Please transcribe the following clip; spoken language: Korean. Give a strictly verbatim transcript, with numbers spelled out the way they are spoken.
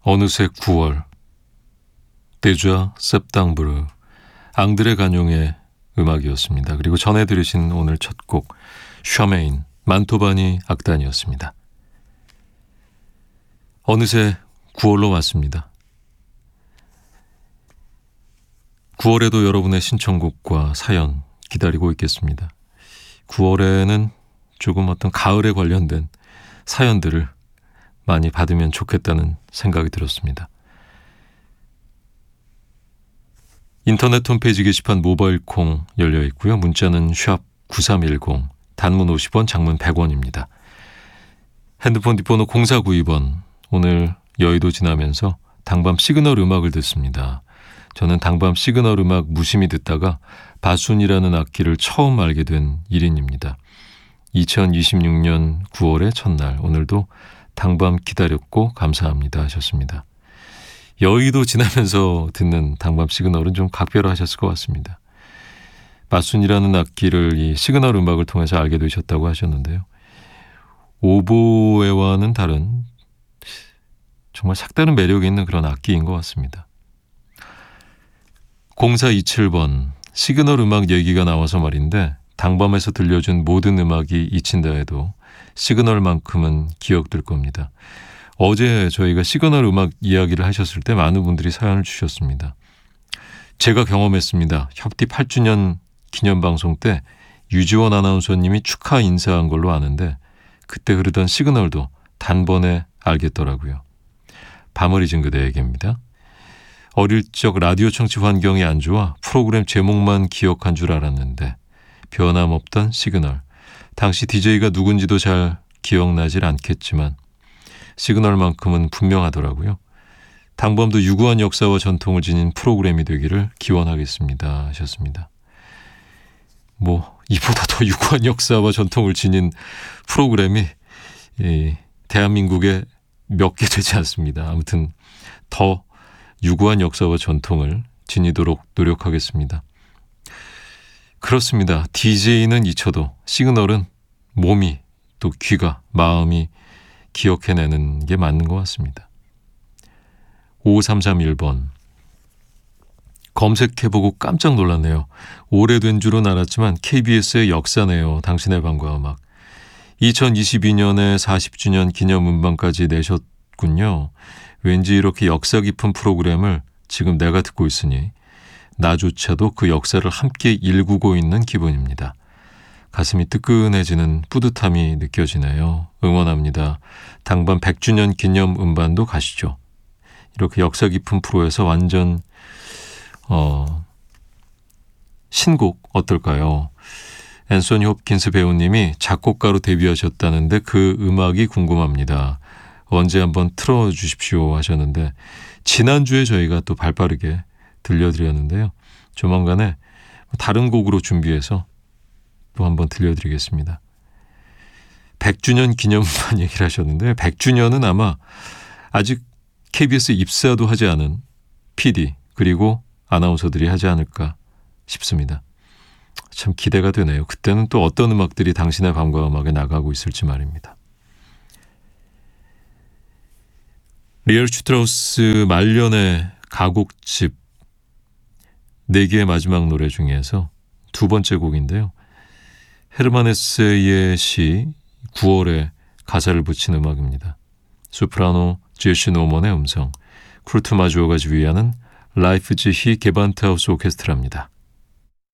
어느새 구월. 데좌 셉탕브르 앙드레 가뇽의 음악이었습니다. 그리고 전해 들으신 오늘 첫 곡 샤메인 만토바니 악단이었습니다. 어느새 구월로 왔습니다. 구월에도 여러분의 신청곡과 사연 기다리고 있겠습니다. 구월에는 조금 어떤 가을에 관련된 사연들을 많이 받으면 좋겠다는 생각이 들었습니다. 인터넷 홈페이지 게시판 모바일 콩 열려 있고요. 문자는 샵 구삼일공, 단문 오십 원, 장문 백 원입니다. 핸드폰 뒷번호 공사구이 번. 오늘 여의도 지나면서 당밤 시그널 음악을 듣습니다. 저는 당밤 시그널 음악 무심히 듣다가 바순이라는 악기를 처음 알게 된 일인입니다. 이천이십육 년 구월의 첫날, 오늘도 당밤 기다렸고 감사합니다 하셨습니다. 여의도 지나면서 듣는 당밤 시그널은 좀 각별하셨을 것 같습니다. 바순이라는 악기를 이 시그널 음악을 통해서 알게 되셨다고 하셨는데요. 오보에와는 다른 정말 색다른 매력이 있는 그런 악기인 것 같습니다. 공사이칠 번, 시그널 음악 얘기가 나와서 말인데 당밤에서 들려준 모든 음악이 잊힌다 해도 시그널만큼은 기억될 겁니다. 어제 저희가 시그널 음악 이야기를 하셨을 때 많은 분들이 사연을 주셨습니다. 제가 경험했습니다. 협디 팔 주년 기념방송 때 유지원 아나운서님이 축하 인사한 걸로 아는데 그때 흐르던 시그널도 단번에 알겠더라고요. 밤을 잊은 그대에게입니다. 어릴 적 라디오 청취 환경이 안 좋아 프로그램 제목만 기억한 줄 알았는데 변함없던 시그널. 당시 디제이가 누군지도 잘 기억나질 않겠지만 시그널만큼은 분명하더라고요. 당범도 유구한 역사와 전통을 지닌 프로그램이 되기를 기원하겠습니다 하셨습니다. 뭐 이보다 더 유구한 역사와 전통을 지닌 프로그램이 이 대한민국에 몇 개 되지 않습니다. 아무튼 더 유구한 역사와 전통을 지니도록 노력하겠습니다. 그렇습니다. 디제이는 잊혀도 시그널은 몸이 또 귀가 마음이 기억해내는 게 맞는 것 같습니다. 오삼삼일 번. 검색해보고 깜짝 놀랐네요. 오래된 줄은 알았지만 케이비에스의 역사네요. 당신의 밤과 음악. 이천이십이 년에 사십 주년 기념 음반까지 내셨군요. 왠지 이렇게 역사 깊은 프로그램을 지금 내가 듣고 있으니 나조차도 그 역사를 함께 일구고 있는 기분입니다. 가슴이 뜨끈해지는 뿌듯함이 느껴지네요. 응원합니다. 당밤 백 주년 기념 음반도 가시죠. 이렇게 역사 깊은 프로에서 완전 어, 신곡 어떨까요? 앤소니 홉킨스 배우님이 작곡가로 데뷔하셨다는데 그 음악이 궁금합니다. 언제 한번 틀어주십시오 하셨는데 지난주에 저희가 또 발빠르게 들려드렸는데요. 조만간에 다른 곡으로 준비해서 또 한번 들려드리겠습니다. 백 주년 기념반 얘기를 하셨는데 백 주년은 아마 아직 케이비에스 입사도 하지 않은 피디 그리고 아나운서들이 하지 않을까 싶습니다. 참 기대가 되네요. 그때는 또 어떤 음악들이 당신의 밤과 음악에 나가고 있을지 말입니다. 리얼 슈트라우스 말년의 가곡집 네 개의 마지막 노래 중에서 두 번째 곡인데요. 헤르만 헤세의 시 구월에 가사를 붙인 음악입니다. 소프라노 제시 노먼의 음성, 쿠르트 마주어가 지휘하는 라이프지히 게반트하우스 오케스트라입니다.